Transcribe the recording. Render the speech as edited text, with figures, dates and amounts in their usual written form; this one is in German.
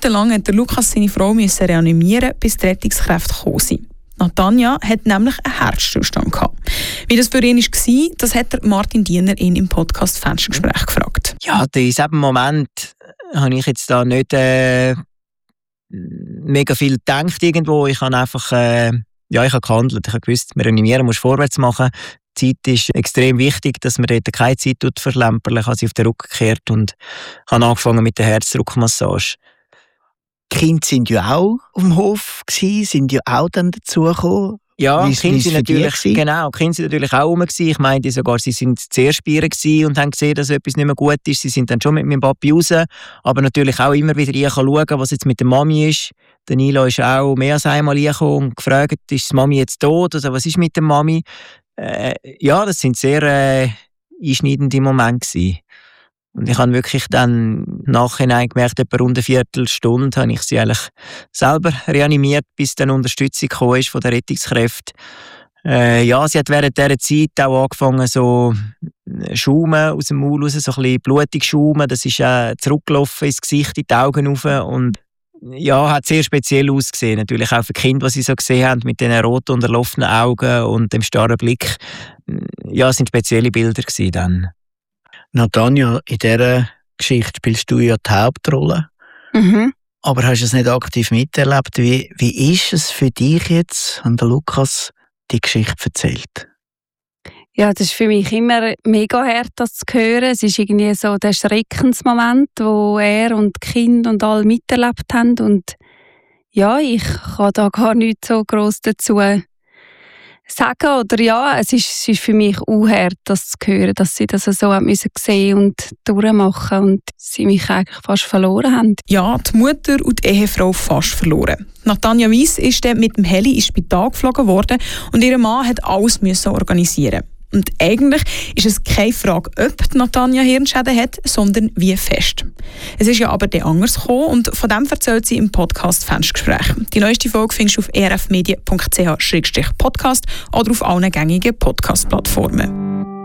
minutenlang hat der Lukas seine Frau reanimieren, bis die Rettungskräfte gekommen sind. Natanja hat nämlich einen Herzstillstand gehabt. Wie das für ihn war, das hat der Martin Diener ihn im Podcast Fenstergespräch gefragt. Ja, in diesem Moment habe ich jetzt da nicht mega viel gedacht irgendwo. Ich habe einfach ich habe gehandelt. Ich habe gewusst, wir reanimieren, musst vorwärts machen. Die Zeit ist extrem wichtig, dass man dort keine Zeit verlämpern. Ich habe sie auf den Rücken gekehrt und habe angefangen mit der Herzdruckmassage. Die Kinder sind ja auch auf dem Hof gewesen, sind ja auch dann dazugekommen. Ja, die Kinder sind natürlich auch rum gewesen. Ich meinte sogar, sie sind zuerst bei ihr gewesen und haben gesehen, dass etwas nicht mehr gut ist. Sie sind dann schon mit meinem Papi raus, aber natürlich auch immer wieder schauen, was jetzt mit der Mami ist. Der Nilo ist auch mehr als einmal gekommen und gefragt, ist die Mami jetzt tot? Also, was ist mit der Mami? Das sind sehr einschneidende Momente gewesen. Und ich habe wirklich dann nachhinein gemerkt, etwa rund eine Viertelstunde habe ich sie eigentlich selber reanimiert, bis dann Unterstützung gekommen ist von den Rettungskräften. Sie hat während dieser Zeit auch angefangen, so Schaumen aus dem Maul raus, so ein bisschen blutig schaumen. Das ist zurückgelaufen ins Gesicht, in die Augen rauf und hat sehr speziell ausgesehen. Natürlich auch für die Kinder, die sie so gesehen haben, mit diesen roten, unterlaufenen Augen und dem starren Blick. Es sind spezielle Bilder gewesen dann. Natanja, in dieser Geschichte spielst du ja die Hauptrolle. Mhm. Aber hast du es nicht aktiv miterlebt? Wie ist es für dich jetzt, wenn der Lukas die Geschichte erzählt? Ja, das ist für mich immer mega hart, das zu hören. Es ist irgendwie so der Schreckensmoment, wo er und die Kinder und alle miterlebt haben. Und ja, ich kann da gar nichts so gross dazu sagen. Oder es ist für mich auch hart, das zu hören, dass sie das so haben müssen sehen und durchmachen und sie mich eigentlich fast verloren haben. Ja, die Mutter und die Ehefrau fast verloren. Natanja Weiss ist dann mit dem Heli ins Spital geflogen worden und ihr Mann hat alles müssen organisieren. Und eigentlich ist es keine Frage, ob die Natanja Hirnschäden hat, sondern wie fest. Es ist ja aber dann anders gekommen und von dem erzählt sie im Podcast Fenstergespräch. Die neueste Folge findest du auf erfmedia.ch/podcast oder auf allen gängigen Podcast-Plattformen.